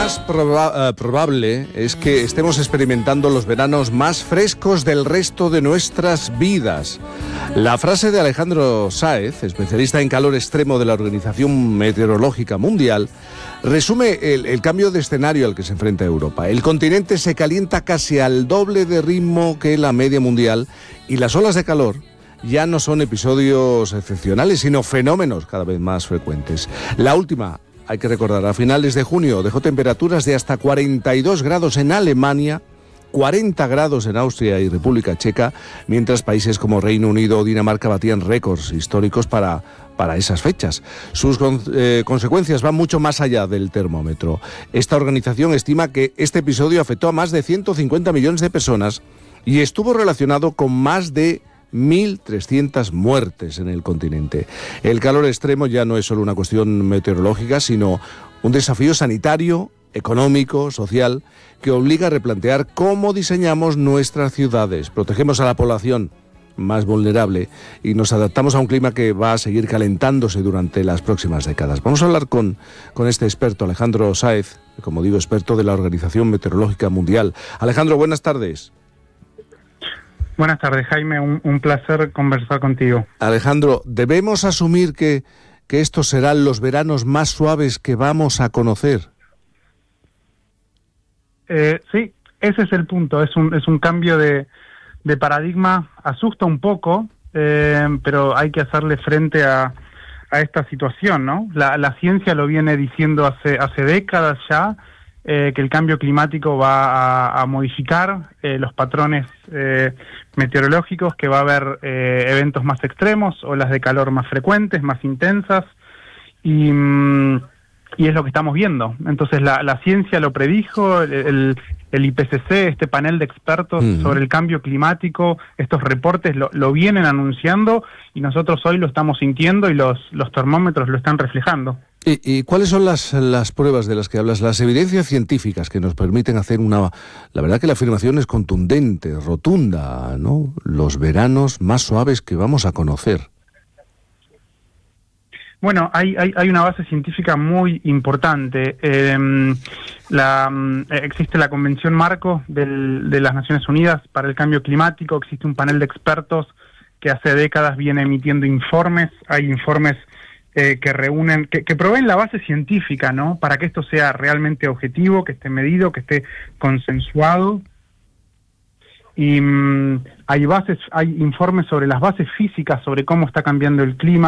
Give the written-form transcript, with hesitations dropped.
más probable es que estemos experimentando los veranos más frescos del resto de nuestras vidas. La frase de Alejandro Sáez, especialista en calor extremo de la Organización Meteorológica Mundial, resume el cambio de escenario al que se enfrenta Europa. El continente se calienta casi al doble de ritmo que la media mundial y las olas de calor ya no son episodios excepcionales, sino fenómenos cada vez más frecuentes. La última, hay que recordar, a finales de junio dejó temperaturas de hasta 42 grados en Alemania, 40 grados en Austria y República Checa, mientras países como Reino Unido o Dinamarca batían récords históricos para esas fechas. Sus consecuencias van mucho más allá del termómetro. Esta organización estima que este episodio afectó a más de 150 millones de personas y estuvo relacionado con más de 1.300 muertes en el continente. El calor extremo ya no es solo una cuestión meteorológica, sino un desafío sanitario, económico, social, que obliga a replantear cómo diseñamos nuestras ciudades, protegemos a la población más vulnerable y nos adaptamos a un clima que va a seguir calentándose durante las próximas décadas. Vamos a hablar con este experto, Alejandro Sáez, como digo, experto de la Organización Meteorológica Mundial. Alejandro, buenas tardes. Buenas tardes, Jaime, un placer conversar contigo. Alejandro, ¿debemos asumir que estos serán los veranos más suaves que vamos a conocer? Sí, ese es el punto, es un cambio de paradigma, asusta un poco, pero hay que hacerle frente a esta situación, ¿no? La ciencia lo viene diciendo hace décadas ya, que el cambio climático va a modificar los patrones meteorológicos, que va a haber eventos más extremos, olas de calor más frecuentes, más intensas, y es lo que estamos viendo. Entonces la ciencia lo predijo, el IPCC, este panel de expertos sobre el cambio climático, estos reportes lo vienen anunciando y nosotros hoy lo estamos sintiendo y los termómetros lo están reflejando. ¿Y cuáles son las pruebas de las que hablas, las evidencias científicas que nos permiten hacer la verdad que la afirmación es contundente, rotunda, ¿no? Los veranos más suaves que vamos a conocer. Bueno, hay una base científica muy importante. Existe la Convención Marco de las Naciones Unidas para el Cambio Climático, existe un panel de expertos que hace décadas viene emitiendo informes, hay informes que reúnen, que proveen la base científica, ¿no? Para que esto sea realmente objetivo, que esté medido, que esté consensuado. Y hay informes sobre las bases físicas, sobre cómo está cambiando el clima.